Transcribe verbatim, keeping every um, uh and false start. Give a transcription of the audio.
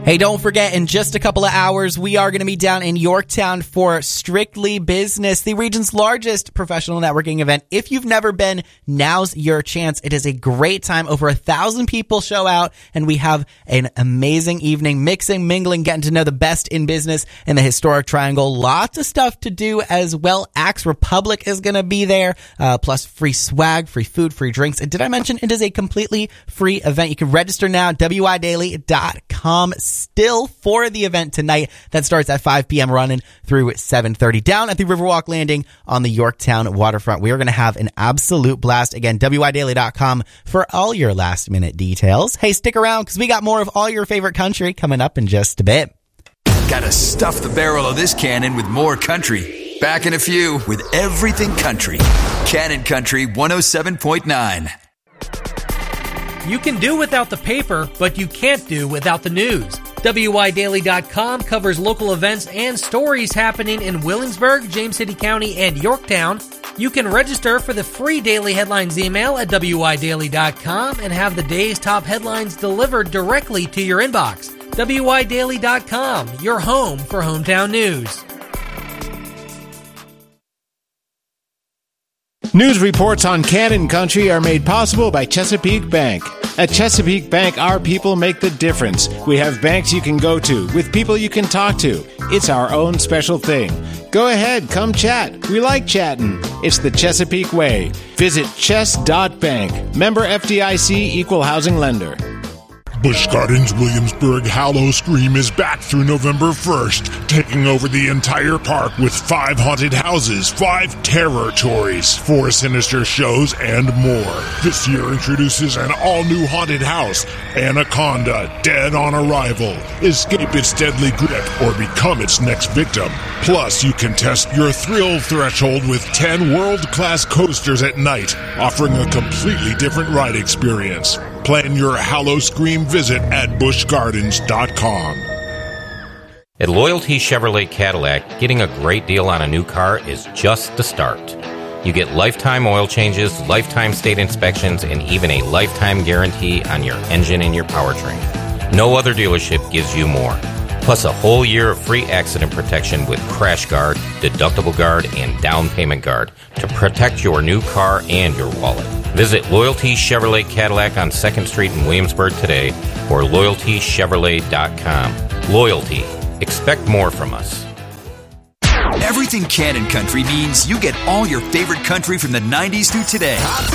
Hey, don't forget, in just a couple of hours, we are going to be down in Yorktown for Strictly Business, the region's largest professional networking event. If you've never been, now's your chance. It is a great time. Over a thousand people show out, and we have an amazing evening, mixing, mingling, getting to know the best in business in the historic triangle. Lots of stuff to do as well. Axe Republic is going to be there, uh, plus free swag, free food, free drinks. And did I mention it is a completely free event? You can register now, W I daily dot com. Still for the event tonight that starts at five p.m. running through seven thirty down at the Riverwalk Landing on the Yorktown waterfront. We are going to have an absolute blast. Again, W I daily dot com for all your last minute details. Hey, stick around because we got more of all your favorite country coming up in just a bit. Gotta stuff the barrel of this cannon with more country. Back in a few with Everything Country. Cannon Country one oh seven point nine. You can do without the paper, but you can't do without the news. W I daily dot com covers local events and stories happening in Williamsburg, James City County, and Yorktown. You can register for the free Daily Headlines email at W I daily dot com and have the day's top headlines delivered directly to your inbox. W I daily dot com, your home for hometown news. News reports on Cannon Country are made possible by Chesapeake Bank. At Chesapeake Bank, our people make the difference. We have banks you can go to, with people you can talk to. It's our own special thing. Go ahead, come chat. We like chatting. It's the Chesapeake way. Visit chess dot bank. Member F D I C, Equal Housing Lender. Busch Gardens Williamsburg Howl-O-Scream is back through November first, taking over the entire park with five haunted houses, five terror toys, four sinister shows, and more. This year introduces an all-new haunted house, Anaconda, Dead on Arrival. Escape its deadly grip or become its next victim. Plus, you can test your thrill threshold with ten world-class coasters at night, offering a completely different ride experience. Plan your Howl-O-Scream visit at busch gardens dot com. At Loyalty Chevrolet Cadillac, getting a great deal on a new car is just the start. You get lifetime oil changes, lifetime state inspections, and even a lifetime guarantee on your engine and your powertrain. No other dealership gives you more. Plus a whole year of free accident protection with Crash Guard, Deductible Guard, and Down Payment Guard to protect your new car and your wallet. Visit Loyalty Chevrolet Cadillac on second Street in Williamsburg today or loyalty chevrolet dot com. Loyalty. Expect more from us. Everything Cannon Country means you get all your favorite country from the nineties through today.